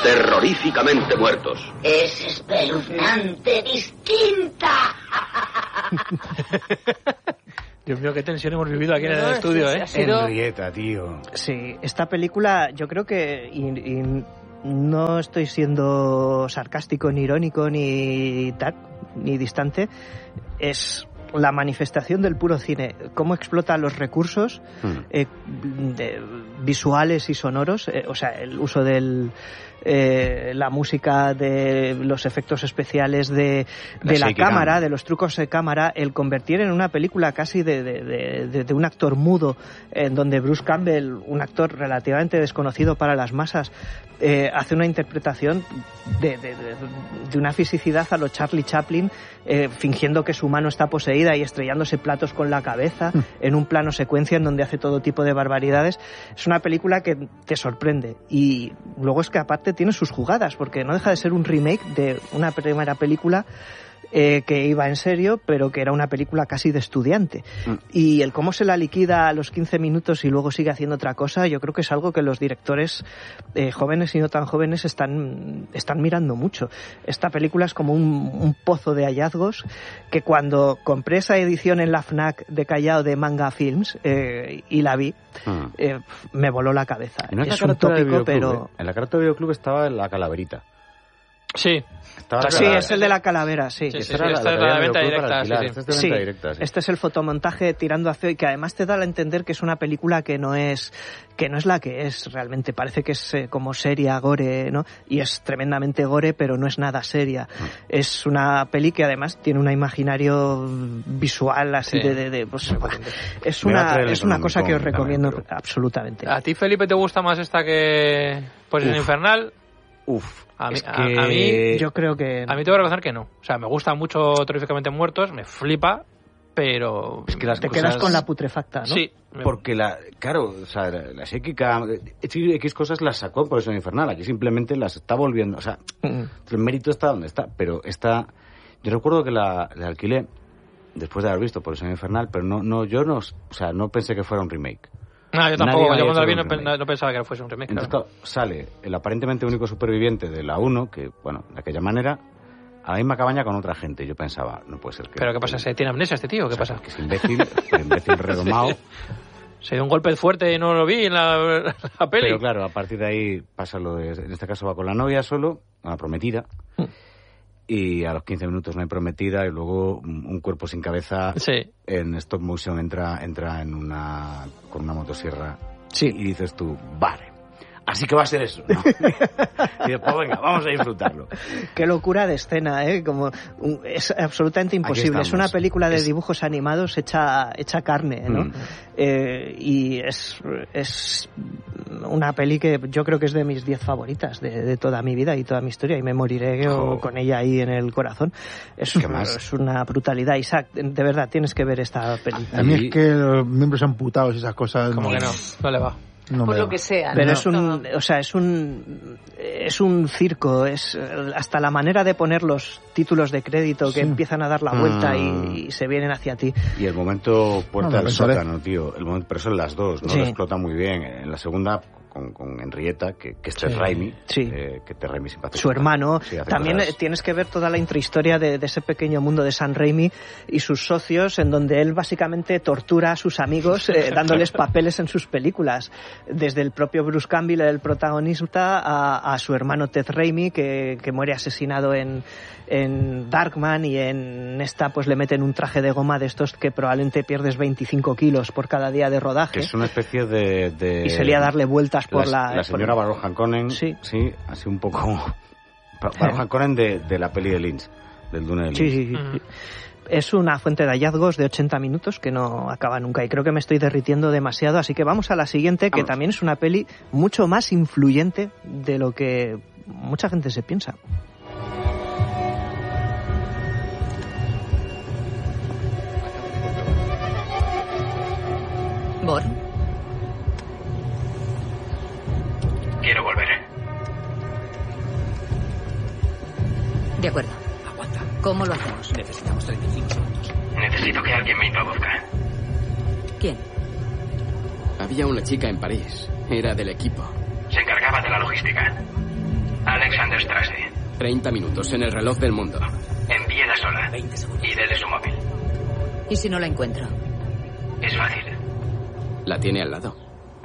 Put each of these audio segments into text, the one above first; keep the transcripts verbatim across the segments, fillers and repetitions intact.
terroríficamente muertos. Es espeluznante distinta. Dios mío, qué tensión hemos vivido aquí en el No, estudio, sí, ¿eh? ha sido- Henrietta, tío. Sí, esta película yo creo que... y- y no estoy siendo sarcástico, ni irónico, ni tal, ni distante. Es la manifestación del puro cine. Cómo explota los recursos Hmm. eh, de- visuales y sonoros. eh, o sea, el uso del... Eh, la música, de los efectos especiales de, de la shaky cámara, cam. de los trucos de cámara, el convertir en una película casi de, de, de, de- de un actor mudo, en donde Bruce Campbell, un actor relativamente desconocido para las masas, eh, hace una interpretación de, de, de, de una fisicidad a lo Charlie Chaplin, eh, fingiendo que su mano está poseída y estrellándose platos con la cabeza, en un plano secuencia en donde hace todo tipo de barbaridades. Es una película que te sorprende, y luego es que aparte tiene sus jugadas, porque no deja de ser un remake de una primera película eh, que iba en serio, pero que era una película casi de estudiante. Mm. Y el cómo se la liquida a los quince minutos y luego sigue haciendo otra cosa, yo creo que es algo que los directores eh, jóvenes y no tan jóvenes están, están mirando mucho. Esta película es como un, un pozo de hallazgos que cuando compré esa edición en la FNAC de Callao de Manga Films eh, y la vi, Hmm. eh, me voló la cabeza. Y no Es la un carátula del tópico, videoclub, pero... ¿eh? En la carátula del videoclub estaba la calaverita. Sí. Estaba la Sí, calavera. es el de la calavera, sí. Sí, sí, Esta era esta es que la de había en venta el videoclub para directa, alquilar. sí, sí. Esta es de venta directa, sí. Este es el fotomontaje tirando a feo y que además te da a entender que es una película que no es que no es la que es realmente. Parece que es eh, como seria, gore, ¿no? Y es tremendamente gore, pero no es nada seria. Mm. Es una peli que además tiene un imaginario visual así Sí. de, de, de, pues, es Me va a una traer el es una cosa que os económico recomiendo también, pero- absolutamente. ¿A ti, Felipe, te gusta más esta que Posición Uf. Infernal? Uf. A mí, es a- que... a mí- Yo creo que A mí tengo que reconocer que no. O sea, me gusta mucho Terroríficamente Muertos, me flipa, pero... Es que las te cosas- quedas con la putrefacta, ¿no? Sí. me- Porque la, claro, o sea, la, la psíquica, X cosas las sacó por eso infernal, aquí simplemente las está volviendo, o sea, Mm. el mérito está donde está, pero está, yo recuerdo que la, la alquilé después de haber visto por eso infernal, pero no, no, yo no, o sea, no pensé que fuera un remake. No, yo Nadie tampoco. había Yo cuando la vi hecho no, un pe- remake. no pensaba que fuese un remake. Entonces, claro. claro, sale el aparentemente único superviviente de la uno, que, bueno, de aquella manera, a la misma cabaña con otra gente. Yo pensaba, no puede ser que... ¿Pero qué pasa? ¿Se tiene amnesia este tío? ¿Qué o sea, pasa? Que es imbécil, que imbécil redomado. Se dio un golpe fuerte y no lo vi en la, la peli. Pero claro, a partir de ahí pasa lo de... En este caso va con la novia solo, con la prometida, y a los quince minutos no hay prometida, y luego un un cuerpo sin cabeza Sí. en stop motion entra, entra en una... con una motosierra. Sí. Y dices tú, vale, así que va a ser eso, ¿no? Y después, venga, vamos a disfrutarlo. Qué locura de escena, ¿eh? Como un- es absolutamente imposible. Es estamos. una película de Es- dibujos animados hecha hecha carne, ¿no? Mm. Eh, y es es una peli que yo creo que es de mis diez favoritas de, de toda mi vida y toda mi historia, y me moriré Jo. con ella ahí en el corazón. Es, ¿Qué más? es una brutalidad. Isaac, de verdad, tienes que ver esta peli. A mí es que los miembros amputados y esas cosas... Como que no, no le va. no Por me lo dan. que sea. Pero ¿no? es un, o sea, es un, es un circo, es eh, hasta la manera de poner los títulos de crédito que Sí. empiezan a dar la vuelta Mm. y, y se vienen hacia ti. Y el momento puerta No, lo del pensaré. sótano, tío. El momento, pero son las dos, ¿no? Sí. Lo explota muy bien. En la segunda, con, con Henrietta, que, que este Sí. es Raimi. Sí. Eh, que te Raimi siempre hace Su cosas- hermano. sí, hace También cosas- eh, tienes que ver toda la intrahistoria de, de ese pequeño mundo de San Raimi y sus socios, en donde él básicamente tortura a sus amigos eh, dándoles papeles en sus películas. Desde el propio Bruce Campbell, el protagonista, a, a su hermano Ted Raimi, que, que muere asesinado en, en Darkman, y en esta pues le meten un traje de goma de estos que probablemente pierdes veinticinco kilos por cada día de rodaje. Que es una especie de... de Y salía a darle vueltas por la... La por- señora Baron Hankonen. Sí. Sí, así un poco... Baron Hankonen de, de la peli de Lynch. Del Dune de Lynch. Sí, sí, sí. Ujú. Es una fuente de hallazgos de ochenta minutos que no acaba nunca, y creo que me estoy derritiendo demasiado, así que vamos a la siguiente, que Vamos. también es una peli mucho más influyente de lo que mucha gente se piensa. Bor, Quiero volver. de acuerdo. Aguanta. ¿Cómo lo hacemos? Necesitamos treinta y cinco segundos. Necesito que alguien me introduzca. ¿Quién? Había una chica en París. Era del equipo. Se encargaba de la logística. Alexanderstrasse. treinta minutos en el reloj del mundo. Envíela sola. veinte segundos. Y dele su móvil. ¿Y si no la encuentro? Es fácil. La tiene al lado.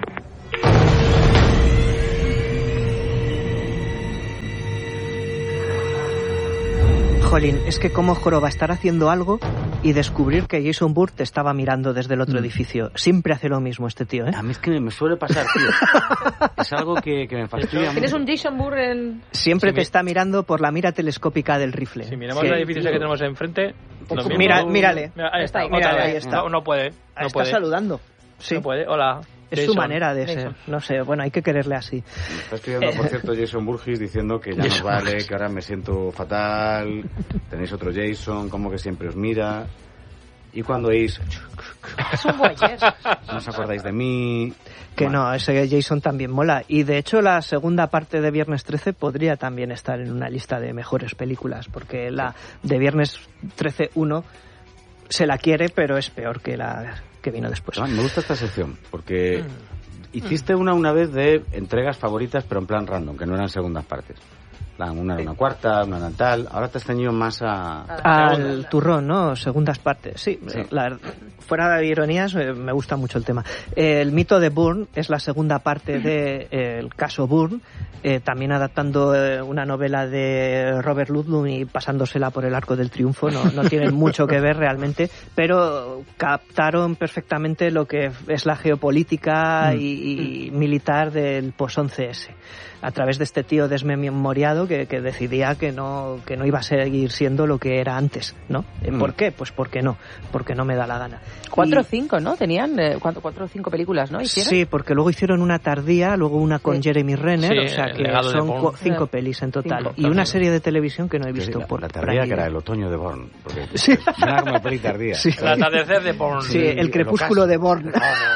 Jolín, es que cómo joroba estar haciendo algo y descubrir que Jason Bourne te estaba mirando desde el otro mm. edificio. Siempre hace lo mismo este tío, ¿eh? A mí es que me suele pasar, tío. Es algo que, que me fastidia. ¿Tienes un Jason Bourne en...? Siempre sí, te mi... está mirando por la mira telescópica del rifle. Si miramos sí, el edificio tío. que tenemos enfrente... Mira, mírale. Mira, ahí está, mírale, otra ahí vez. está. No, no puede. No está puede. saludando. Sí. No puede. Hola. Es Jason. su manera de ser. No sé, bueno, hay que quererle así. Me está escribiendo, por cierto, Jason Burgess diciendo que ya no vale, que ahora me siento fatal, tenéis otro Jason, como que siempre os mira. Y cuando oís... Es un voyeur. No os acordáis de mí... Que bueno. no, ese Jason también mola. Y de hecho la segunda parte de Viernes trece podría también estar en una lista de mejores películas, porque la de Viernes trece uno se la quiere, pero es peor que la... que vino después. Ah, me gusta esta sección, porque hiciste una una vez de entregas favoritas, pero en plan random, que no eran segundas partes. Una era una cuarta, una era tal. Ahora te has ceñido más a... Al turrón, ¿no? Segundas partes. Sí, sí. La, fuera de ironías, me gusta mucho el tema. El mito de Bourne es la segunda parte de eh, el caso Bourne, eh, también adaptando eh, una novela de Robert Ludlum y pasándosela por el arco del triunfo. No, no tienen mucho que ver realmente, pero captaron perfectamente lo que es la geopolítica mm. y, y militar del post once ese. A través de este tío desmemoriado que, que decidía que no que no iba a seguir siendo lo que era antes, ¿no? Mm. ¿Por qué? Pues porque no, porque no me da la gana. Cuatro o cinco, ¿no? Tenían eh, cuatro, cuatro o cinco películas, ¿no? ¿Hicieron? Sí, porque luego hicieron una tardía, luego una con sí. Jeremy Renner, sí, o sea que son cu- cinco sí. pelis en total. Cinco. Y una serie de televisión que no he visto. La, por la tardía que era el otoño de Bourne, porque sí. era como peli tardía. Sí. El atardecer de Bourne. Sí, el, el crepúsculo de Bourne.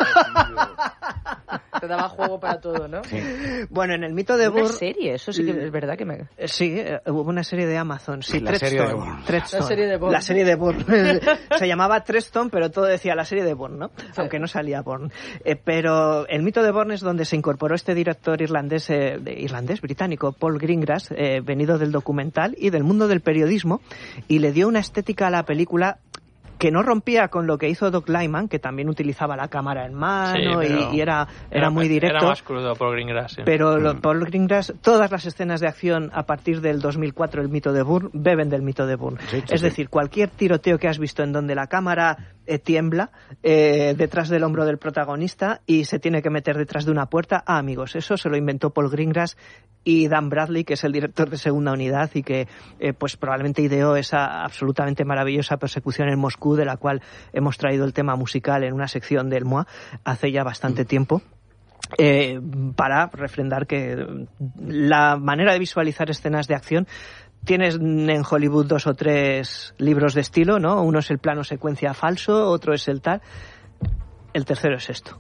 Te daba juego para todo, ¿no? Sí. Bueno, en el mito de Bourne... Una serie, eso sí que es verdad que me... Sí, hubo una serie de Amazon. Sí, la serie de Bourne. La serie de Bourne. La serie de Bourne. Se llamaba Treston, pero todo decía la serie de Bourne, ¿no? Sí. Aunque no salía Bourne. Eh, pero el mito de Bourne es donde se incorporó este director irlandés, eh, de, irlandés, británico, Paul Greengrass, eh, venido del documental y del mundo del periodismo, y le dio una estética a la película que no rompía con lo que hizo Doug Liman, que también utilizaba la cámara en mano, sí, y, y era, era, era muy directo. Era más crudo Paul Greengrass. Sí. Pero mm. lo, Paul Greengrass, todas las escenas de acción a partir del dos mil cuatro, el mito de Bourne, beben del mito de Bourne. Sí, sí, es sí. decir, cualquier tiroteo que has visto en donde la cámara eh, tiembla eh, detrás del hombro del protagonista y se tiene que meter detrás de una puerta, ah, amigos, eso se lo inventó Paul Greengrass y Dan Bradley, que es el director de Segunda Unidad y que eh, pues probablemente ideó esa absolutamente maravillosa persecución en Moscú, de la cual hemos traído el tema musical en una sección del M O A hace ya bastante tiempo. Eh, para refrendar que la manera de visualizar escenas de acción, tienes en Hollywood dos o tres libros de estilo, ¿no? Uno es el plano secuencia falso, otro es el tal, el tercero es esto.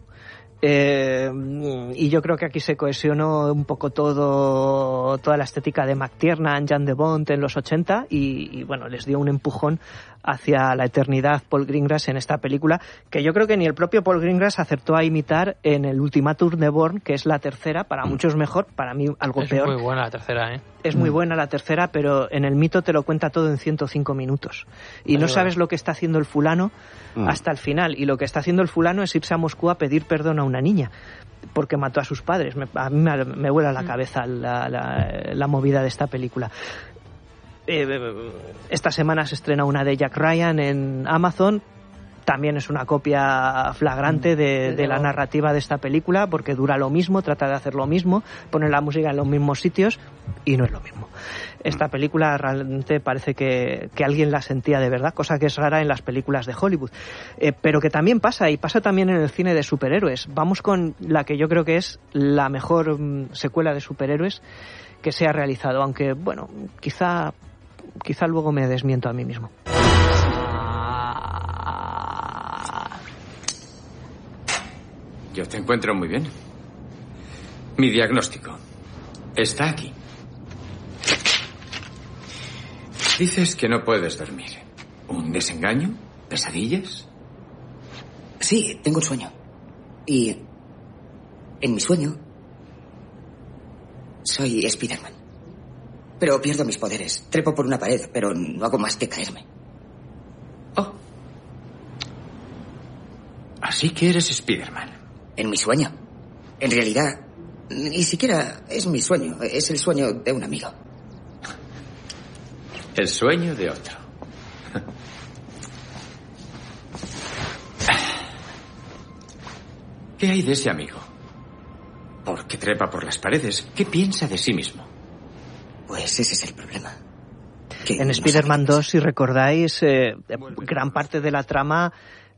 Eh, y yo creo que aquí se cohesionó un poco todo, toda la estética de McTiernan, Jan de Bont en los ochenta y, y bueno, les dio un empujón hacia la eternidad Paul Greengrass en esta película, que yo creo que ni el propio Paul Greengrass acertó a imitar en el Ultimatum de Bourne, que es la tercera, para muchos mejor, para mí algo es peor. Es muy buena la tercera, ¿eh? Es muy buena la tercera, pero en el mito te lo cuenta todo en ciento cinco minutos. Y no sabes lo que está haciendo el fulano mm. hasta el final. Y lo que está haciendo el fulano es irse a Moscú a pedir perdón a una niña porque mató a sus padres. Me, a mí me, me vuela la cabeza la, la, la movida de esta película. Eh, esta semana se estrena una de Jack Ryan en Amazon. También es una copia flagrante de, de la narrativa de esta película, porque dura lo mismo, trata de hacer lo mismo, pone la música en los mismos sitios y no es lo mismo. Esta película realmente parece que, que alguien la sentía de verdad, cosa que es rara en las películas de Hollywood. Eh, pero que también pasa, y pasa también en el cine de superhéroes. Vamos con la que yo creo que es la mejor um, secuela de superhéroes que se ha realizado, aunque, bueno, quizá, quizá luego me desmiento a mí mismo. Yo te encuentro muy bien. Mi diagnóstico está aquí. Dices que no puedes dormir. ¿Un desengaño? ¿Pesadillas? Sí, tengo un sueño. Y en mi sueño soy Spiderman. pero pierdo mis poderes. Trepo por una pared, pero no hago más que caerme. Oh. Así que eres Spider-Man. En mi sueño. En realidad, ni siquiera es mi sueño. Es el sueño de un amigo. El sueño de otro. ¿Qué hay de ese amigo? ¿Por qué trepa por las paredes? ¿Qué piensa de sí mismo? Pues ese es el problema. En no Spider-Man dos, si recordáis, eh, gran parte de la trama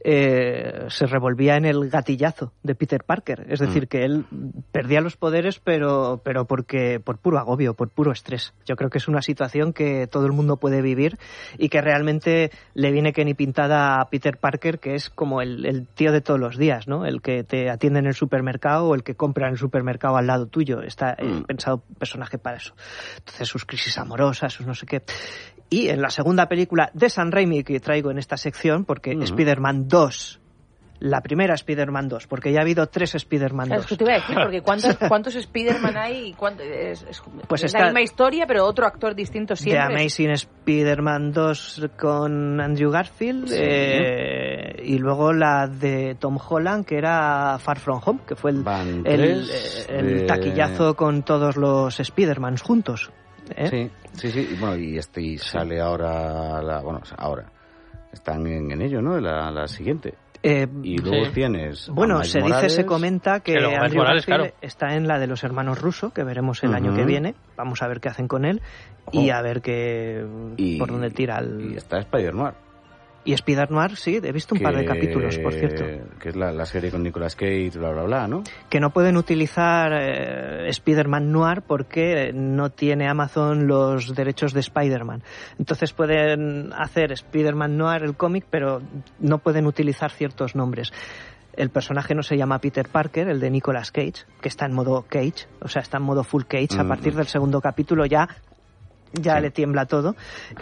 eh, se revolvía en el gatillazo de Peter Parker. Es decir, mm. que él perdía los poderes, pero, pero porque por puro agobio, por puro estrés. Yo creo que es una situación que todo el mundo puede vivir y que realmente le viene que ni pintada a Peter Parker, que es como el, el tío de todos los días, ¿no? El que te atiende en el supermercado o el que compra en el supermercado al lado tuyo. Está mm. eh, pensado personaje para eso. Entonces, sus crisis amorosas, sus no sé qué. Y en la segunda película de Sam Raimi que traigo en esta sección, porque uh-huh. Spider-Man dos, la primera Spider-Man dos, porque ya ha habido tres Spider-Man dos. Es que te iba a decir, porque ¿cuántos, cuántos Spider-Man hay? Y cuánto, es, es, pues es la misma historia, pero otro actor distinto siempre. The Amazing Spider-Man dos con Andrew Garfield, sí. eh, y luego la de Tom Holland, que era Far From Home, que fue el, el, el de... taquillazo con todos los Spider-Mans juntos. ¿Eh? Sí, sí, sí. Y bueno, y este y sale ahora, la, bueno, ahora están en, en ello, ¿no? La, la siguiente. Eh, y luego sí. tienes. Bueno, se Morales, dice, se comenta que Andrew Morales, Garfield claro. está en la de los hermanos Russo, que veremos el uh-huh. año que viene. Vamos a ver qué hacen con él oh. y a ver qué y, por dónde tira el. Y está Spider-Noir. Y Spider-Noir, sí, he visto un que, par de capítulos, por cierto. Que es la, la serie con Nicolas Cage, bla, bla, bla, ¿no? Que no pueden utilizar eh, Spider-Man Noir porque no tiene Amazon los derechos de Spider-Man. Entonces pueden hacer Spider-Man Noir, el cómic, pero no pueden utilizar ciertos nombres. El personaje no se llama Peter Parker, el de Nicolas Cage, que está en modo Cage, o sea, está en modo full Cage. Mm-hmm. A partir del segundo capítulo ya, ya sí. le tiembla todo.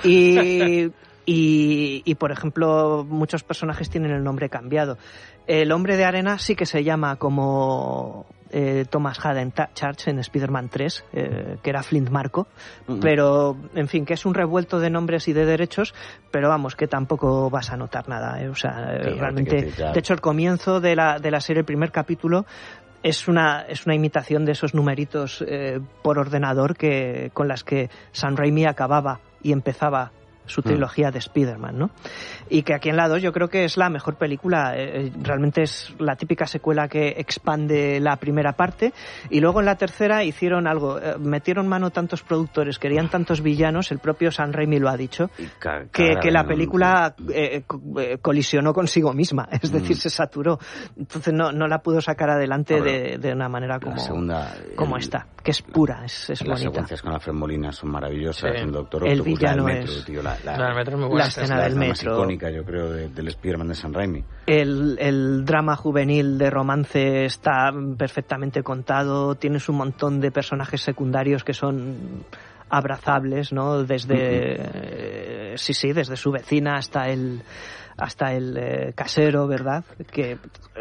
Y... Y, y, por ejemplo, muchos personajes tienen el nombre cambiado. El Hombre de Arena sí que se llama como eh, Thomas Haden Church en Spider-Man tres, eh, que era Flint Marko, uh-huh. pero, en fin, que es un revuelto de nombres y de derechos, pero vamos, que tampoco vas a notar nada, ¿eh? O sea, sí, realmente... De hecho, el comienzo de la, de la serie, el primer capítulo... Es una, es una imitación de esos numeritos eh, por ordenador que, con las que Sam Raimi acababa y empezaba su trilogía mm. de Spider-Man, ¿no? Y que aquí en la dos yo creo que es la mejor película, eh, realmente es la típica secuela que expande la primera parte, y luego en la tercera hicieron algo, eh, metieron mano tantos productores, querían tantos villanos, el propio Sam Raimi lo ha dicho, ca- que, que la película eh, colisionó consigo misma, es decir, mm. se saturó, entonces no, no la pudo sacar adelante no, de, de una manera como, segunda, como el, esta, que es pura, es, es las bonita. Las secuencias con Alfred Molina son maravillosas, sí. el Doctor el Octopus, villano la del metro, es... tío, la, La, la, metro es muy buena. la escena es del la metro. más icónica, yo creo, de, del Spider-Man de Sam Raimi. El, el drama juvenil de romance está perfectamente contado, tienes un montón de personajes secundarios que son abrazables, ¿no? Desde, uh-huh. eh, sí, sí, desde su vecina hasta el, hasta el eh, casero, ¿verdad? Que...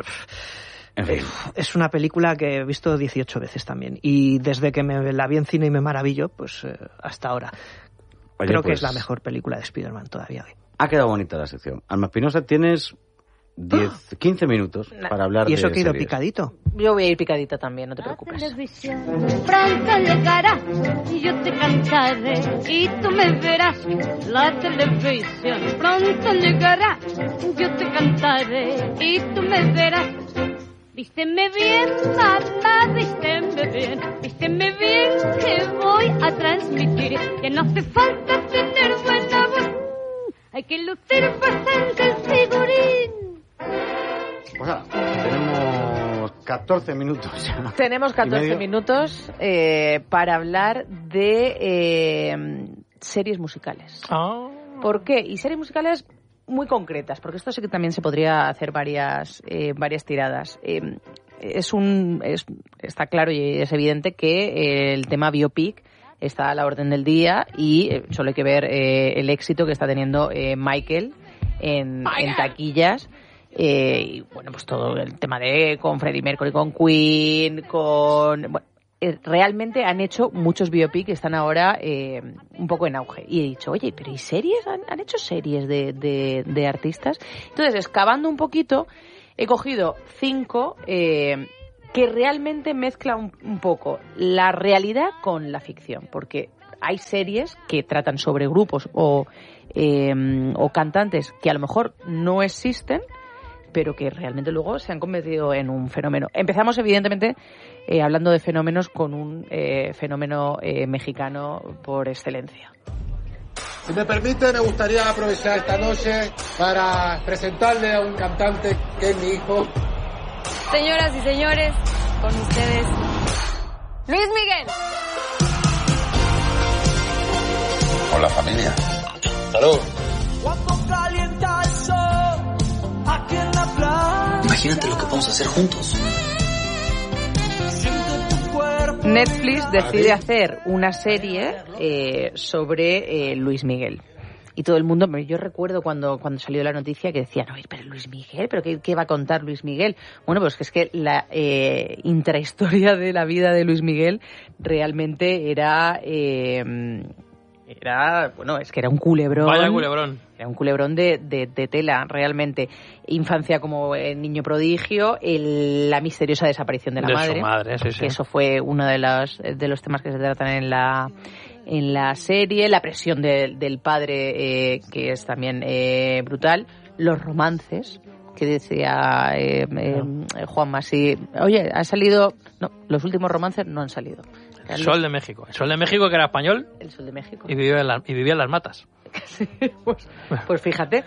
En fin. Es una película que he visto dieciocho veces también, y desde que me la vi en cine y me maravillo, pues eh, hasta ahora. Oye, creo pues, que es la mejor película de Spider-Man todavía hoy. Ha quedado bonita la sección. Alma Espinosa, tienes diez, quince minutos nah. para hablar de ¿Y eso de que he ido series. picadito? Yo voy a ir picadita también, no te preocupes. La televisión pronto llegará y yo te cantaré y tú me verás. La televisión pronto llegará, yo te cantaré y tú me verás. Vísteme bien, mamá, vísteme bien, vísteme bien que voy a transmitir que no hace falta tener buena voz, hay que lucir bastante el figurín. Pues nada, tenemos catorce minutos ya. Tenemos catorce minutos eh, para hablar de eh, series musicales. Oh. ¿Por qué? Y series musicales muy concretas, porque esto sí que también se podría hacer varias eh, varias tiradas. Eh, es un es, está claro y es evidente que eh, el tema biopic está a la orden del día y eh, solo hay que ver eh, el éxito que está teniendo eh, Michael en, en taquillas. Eh, y bueno, pues todo el tema de con Freddie Mercury, con Queen, con... Bueno, eh, realmente han hecho muchos biopic que están ahora eh, un poco en auge. Y he dicho, oye, ¿pero y series? ¿Han, han hecho series de, de, de artistas? Entonces, excavando un poquito, he cogido cinco eh, que realmente mezclan un, un poco la realidad con la ficción, porque hay series que tratan sobre grupos o, eh, o cantantes que a lo mejor no existen, pero que realmente luego se han convertido en un fenómeno. Empezamos, evidentemente, eh, hablando de fenómenos con un eh, fenómeno eh, mexicano por excelencia. Si me permite, me gustaría aprovechar esta noche para presentarle a un cantante que es mi hijo. Señoras y señores, con ustedes, Luis Miguel. Hola, familia. Salud. Imagínate lo que podemos hacer juntos. Netflix decide hacer una serie eh, sobre eh, Luis Miguel. Y todo el mundo, yo recuerdo cuando, cuando salió la noticia que decían, oye, pero Luis Miguel, ¿pero qué, qué va a contar Luis Miguel? Bueno, pues que es que la eh, intrahistoria de la vida de Luis Miguel realmente era... Eh, Era, bueno, es que era un culebrón. Vaya culebrón. Era un culebrón de, de, de tela, realmente. Infancia como el niño prodigio, el, la misteriosa desaparición de la de madre. Su madre sí, sí. Que eso fue uno de los, de los temas que se tratan en la, en la serie. La presión de, del padre, eh, que es también eh, brutal. Los romances, que decía eh, eh, Juanma, sí. Oye, ha salido... No, los últimos romances no han salido. El Sol de México. El Sol de México, que era español. El Sol de México. Y vivía en, la, y vivía en las matas. Sí, pues, pues fíjate.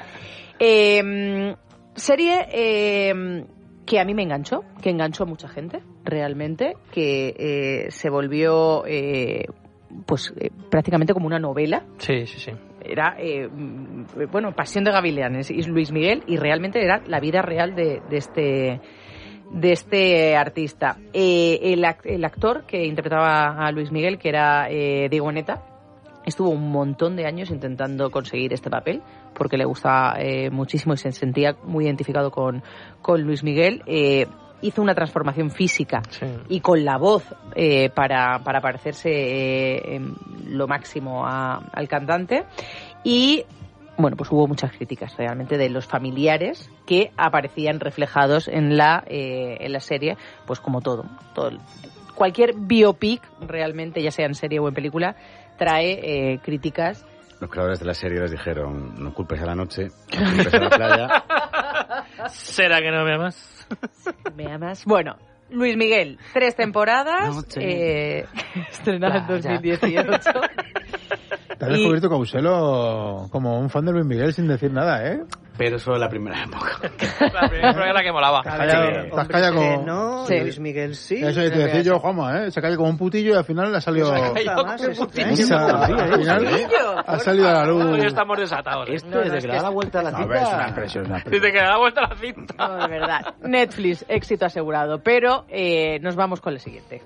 Eh, serie eh, que a mí me enganchó, que enganchó a mucha gente, realmente, que eh, se volvió eh, pues eh, prácticamente como una novela. Sí, sí, sí. Era, eh, bueno, Pasión de Gavilanes y Luis Miguel, y realmente era la vida real de, de este... de este artista. Eh, el, el actor que interpretaba a Luis Miguel, que era eh, Diego Boneta, estuvo un montón de años intentando conseguir este papel, porque le gustaba eh, muchísimo y se sentía muy identificado con, con Luis Miguel. Eh, hizo una transformación física sí. y con la voz eh, para, para parecerse eh, en lo máximo a, al cantante. Y bueno, pues hubo muchas críticas realmente de los familiares que aparecían reflejados en la eh, en la serie, pues como todo, todo cualquier biopic realmente, ya sea en serie o en película, trae eh, críticas. Los creadores de la serie les dijeron, no culpes a la noche, no culpes a la playa. ¿Será que no me amas? ¿Me amas? Bueno, Luis Miguel, tres temporadas, eh, estrenada en dos mil dieciocho. Te has descubierto Causelo como un fan de Luis Miguel sin decir nada, ¿eh? Pero solo la primera época. La primera época era la que molaba. Te has callado, te has callado como... No, sí. Luis Miguel sí. Eso te decía yo, Juanma, ¿eh? Se calla como un putillo y al final le ha salido... Se ha caído como un putillo. Al final ha salido a la luz. Hoy estamos desatados. ¿eh? Esto no, desde no, que le da la vuelta a la cinta... No, es una impresión, una impresión. Desde que le da la vuelta a la cinta. No, de verdad. Netflix, éxito asegurado. Pero eh, nos vamos con la siguiente.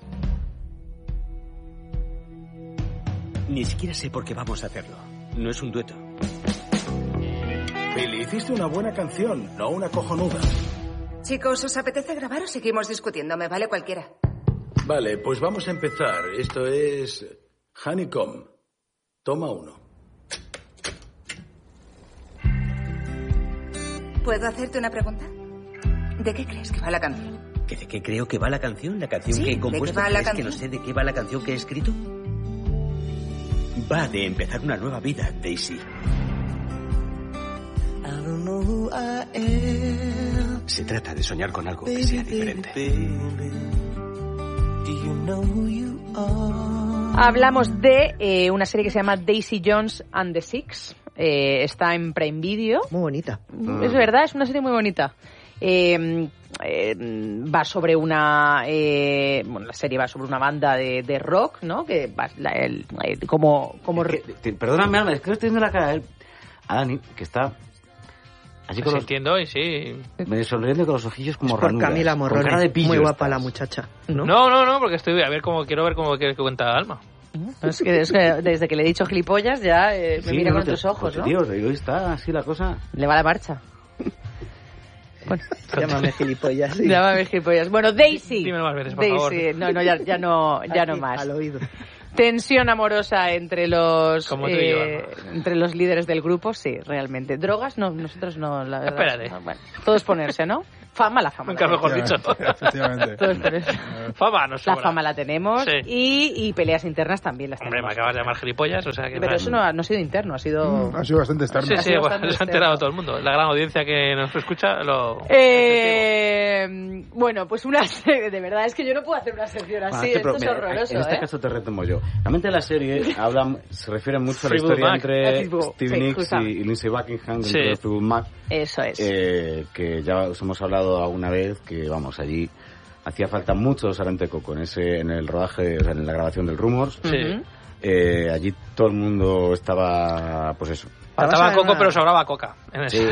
Ni siquiera sé por qué vamos a hacerlo. No es un dueto. Billy, hiciste una buena canción, no una cojonuda. Chicos, ¿os apetece grabar o seguimos discutiendo? Me vale cualquiera. Vale, pues vamos a empezar. Esto es Honeycomb. Toma uno. ¿Puedo hacerte una pregunta? ¿De qué crees que va la canción? ¿Que ¿De qué creo que va la canción? ¿La canción sí, que he compuesto? ¿de qué va la ¿Crees que no sé de qué va la canción que he escrito? Va de empezar una nueva vida, Daisy. Se trata de soñar con algo que sea diferente. Hablamos de eh, una serie que se llama Daisy Jones and the Six. Eh, está en Prime Video. Muy bonita. Es verdad, es una serie muy bonita. Eh, eh, va sobre una eh, bueno, la serie va sobre una banda de, de rock, ¿no? Que va, la, el, el, como como es que, te, perdóname, Alma, es que estoy viendo la cara de él, a Dani, que está así con sí, los, entiendo y sí medio sonriendo con los ojillos como es por ranuras, Camila Morrone, con cara de pillo, muy guapa estás. La muchacha, ¿no? No, no, no, porque estoy a ver cómo quiero ver cómo quiere que cuenta Alma. Es que, es que desde que le he dicho gilipollas ya eh, me sí, mira no, con te, otros ojos, pues, ¿no? Tío, hoy está así la cosa. Le va la marcha. Bueno, llámame gilipollas. Sí. Llámame gilipollas. Bueno, Daisy. Dímelo más veces, por Daisy. favor. No, no, ya, ya no, ya Aquí, no más. Al oído. Tensión amorosa entre los Como tú y yo, eh, entre los líderes del grupo, sí, realmente. Drogas, no, nosotros no, la verdad. Espérate. No, bueno, todo es ponerse, ¿no? Fama, la fama. Nunca la mejor dicho. Efectivamente. Todo es ponerse. Fama, no La sobra. fama la tenemos Sí. y, y peleas internas también las Hombre, me tenemos. acabas de llamar gilipollas, o sea que... Pero eso no ha, no ha sido interno, ha sido... Mm, ha sido bastante externo. Sí, Ha sí, sido bueno, bastante se ha externo. enterado todo el mundo. La gran audiencia que nos escucha lo... Eh, bueno, pues una serie, de verdad, es que yo no puedo hacer una sección Bueno, así, este esto pro- es mira, horroroso, En este ¿eh? caso te retomo yo. Realmente la serie habla, se refiere mucho a la Fleetwood historia Mac. entre Fleetwood, Stevie sí, Nicks justo. y, y Lindsey Buckingham dentro Sí. de Fleetwood Mac. Eso es. Eh, que ya os hemos hablado alguna vez que, vamos, allí hacía falta mucho Saranteco en ese, en el rodaje, o sea, en la grabación del Rumors. Sí. Ujú. Eh, allí todo el mundo estaba, pues eso. Faltaba basada en coco, una- pero sobraba coca. En ese.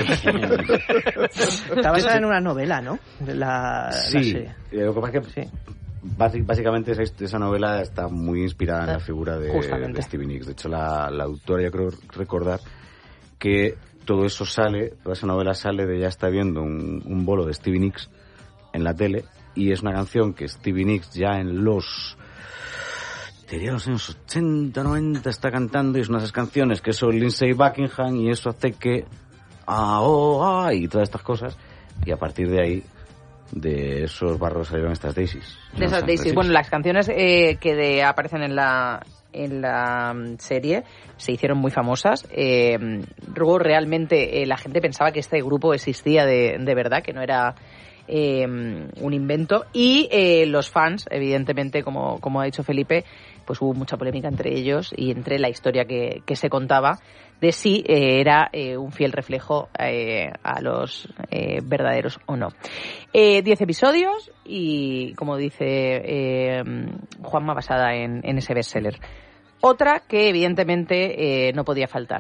Está basada en una novela, ¿no? La, la Sí, serie. eh, lo que pasa es que Sí. basi- básicamente esa, esa novela está muy inspirada en la figura de, Justamente. de Stevie Nicks. De hecho, la, la autora, yo creo recordar que todo eso sale, toda esa novela sale de ya está viendo un, un bolo de Stevie Nicks en la tele, y es una canción que Stevie Nicks ya en los... diría los años ochenta, noventa está cantando, y es una de esas canciones que son Lindsey Buckingham, y eso hace que... Ah, oh, ah, y todas estas cosas, y a partir de ahí, de esos barros salieron estas daisies. De esas Daisies. Bueno, las canciones eh, que de- aparecen en la en la mm, serie se hicieron muy famosas. Eh, luego realmente eh, la gente pensaba que este grupo existía de, de verdad, que no era eh, un invento. Y eh, los fans, evidentemente, como, como ha dicho Felipe, pues hubo mucha polémica entre ellos y entre la historia que, que se contaba de si eh, era eh, un fiel reflejo eh, a los eh, verdaderos o no. Eh, diez episodios y, como dice eh, Juanma, basada en, en ese bestseller. Otra que evidentemente eh, no podía faltar.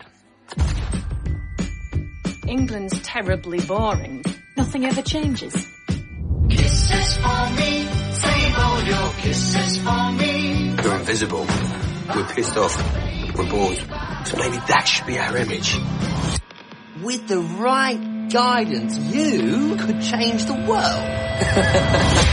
England's terribly boring. Nothing ever changes. Kisses for me, save all your kisses for me. You're invisible. We're pissed off. We're bored. So maybe that should be our image. With the right guidance, you could change the world.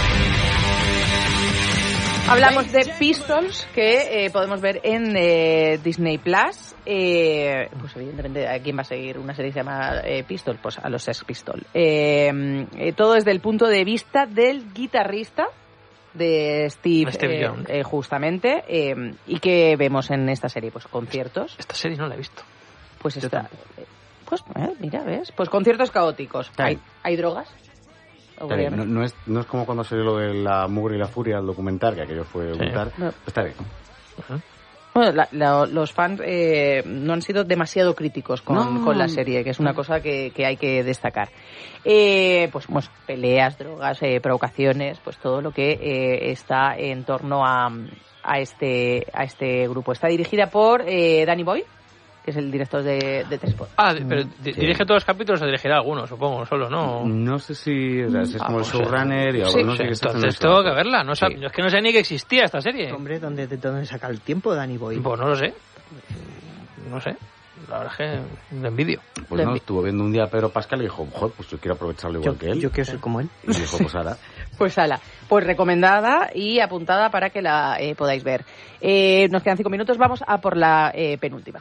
Hablamos de Pistols, que eh, podemos ver en eh, Disney Plus. Eh, pues evidentemente, ¿a quién va a seguir una serie que se llama eh, Pistol? Pues a los Sex Pistols. Eh, eh, todo desde el punto de vista del guitarrista de Steve, Steve eh, Young. eh, justamente. Eh, ¿Y qué vemos en esta serie? Pues conciertos. Esta serie no la he visto. Pues está. eh, Pues eh, mira, ¿ves? Pues conciertos caóticos. Claro. ¿Hay, hay drogas? Está bien, no, no, es, no es como cuando salió lo de la mugre y la furia, el documental, que aquello fue Sí. brutal. No. Pues está bien. Bueno, la- la- los fans eh, no han sido demasiado críticos con, No. con la serie, que es una cosa que, que hay que destacar. Eh, pues, pues peleas, drogas, eh, provocaciones, pues todo lo que eh, está en torno a, a este a este grupo. Está dirigida por eh, Danny Boyle, que es el director de, de Tres Ah, pero di- ¿dirige todos los capítulos o dirigirá algunos, supongo, solo, no? No sé si o sea, es Ah, como el pues, showrunner y sí, algunos sí, sí que se hacen entonces eso. tengo que verla. No Sí. sab- yo es que no sé ni que existía esta serie. Hombre, ¿dónde, ¿de dónde saca el tiempo Danny Boyle? Pues no lo sé. No sé. La verdad es que lo envidio. Pues no, estuvo viendo un día a Pedro Pascal y dijo, joder, pues yo quiero aprovecharlo igual Yo, que él. yo quiero ser como él. Y dijo, pues ahora. Pues ala, pues recomendada y apuntada para que la eh, podáis ver. Eh, nos quedan cinco minutos, vamos a por la eh, penúltima.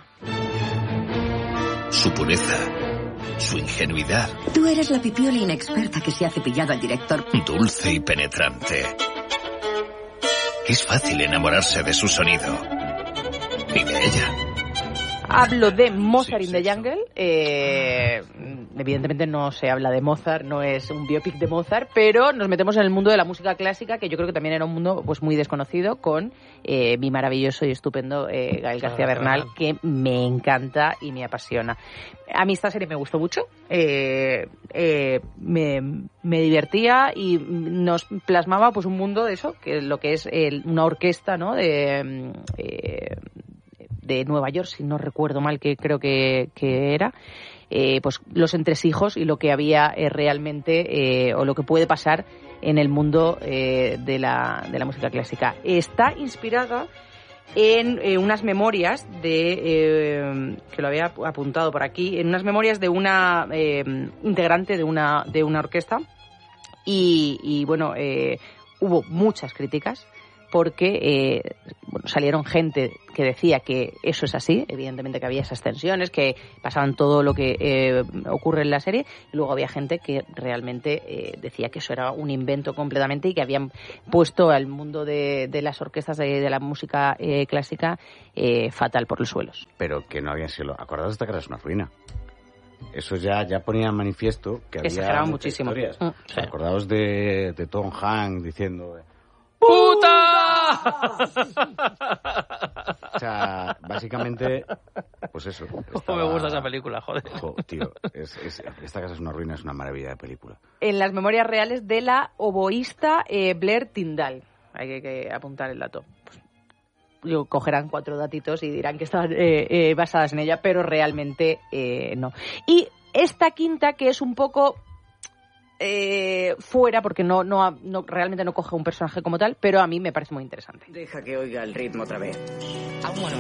Su pureza, su ingenuidad, Tú eres la pipioli inexperta que se ha cepillado al director. dulce y penetrante. Es fácil enamorarse de su sonido. Y de ella. Hablo de Mozart in the Jungle. Eh, evidentemente no se habla de Mozart, no es un biopic de Mozart, pero nos metemos en el mundo de la música clásica, que yo creo que también era un mundo pues muy desconocido, con eh, mi maravilloso y estupendo eh, Gael García Bernal, que me encanta y me apasiona. A mí esta serie me gustó mucho, eh, eh, me, me divertía y nos plasmaba pues un mundo de eso, que lo que es el- una orquesta, ¿no? De eh, de Nueva York, si no recuerdo mal, que creo que, que era, eh, pues los entresijos y lo que había eh, realmente, eh, o lo que puede pasar en el mundo eh, de, la, de la música clásica. Está inspirada en eh, unas memorias de, eh, que lo había apuntado por aquí, en unas memorias de una eh, integrante de una, de una orquesta y, y bueno, eh, hubo muchas críticas porque eh, bueno, salieron gente que decía que eso es así, evidentemente que había esas tensiones, que pasaban todo lo que eh, ocurre en la serie, y luego había gente que realmente eh, decía que eso era un invento completamente y que habían puesto al mundo de, de las orquestas de, de la música eh, clásica eh, fatal por los suelos. Pero que no habían sido... Acordaos de que era una ruina. Eso ya, ya ponía en manifiesto que había... Exageraban muchísimo. Historias. Mm, sí. Acordaos de, de Tom Hanks diciendo... ¡Puta! O sea, básicamente, pues eso. Estaba... me gusta esa película, joder. Jo, tío, es, es, esta casa es una ruina, es una maravilla de película. En las memorias reales de la oboísta eh, Blair Tyndall. Hay que, que apuntar el dato. Pues, yo, cogerán cuatro datitos y dirán que están eh, eh, basadas en ella, pero realmente eh, no. Y esta quinta, que es un poco... Eh, fuera, porque no, no, no realmente no coge un personaje como tal, pero a mí me parece muy interesante. Deja que oiga el ritmo otra vez.